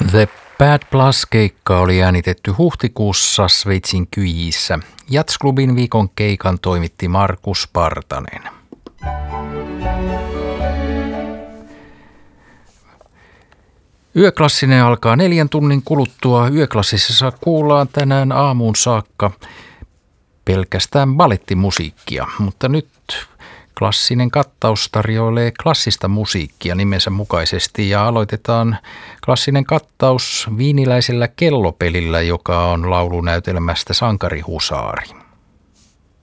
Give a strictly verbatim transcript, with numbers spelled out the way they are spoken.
The Bad Plus-keikka oli äänitetty huhtikuussa Sveitsin Kyjissä. Jazzklubin viikon keikan toimitti Markus Partanen. Yöklassinen alkaa neljän tunnin kuluttua. Yöklassisessa kuullaan tänään aamuun saakka pelkästään balettimusiikkia, mutta nyt klassinen kattaus tarjoilee klassista musiikkia nimensä mukaisesti ja aloitetaan klassinen kattaus viiniläisellä kellopelillä, joka on laulunäytelmästä Sankarihusaari.